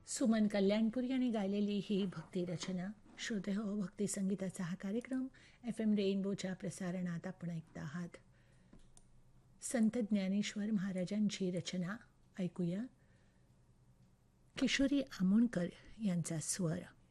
सुमन कल्याणपुरी यांनी गायलेली ही भक्ती रचना. श्रोते हो, भक्ती संगीताचा हा कार्यक्रम FM रेनबोच्या प्रसारणात आपण ऐकता आहात. संत ज्ञानेश्वर महाराजांची रचना ऐकूया. किशोरी आमोणकर यांचा स्वर.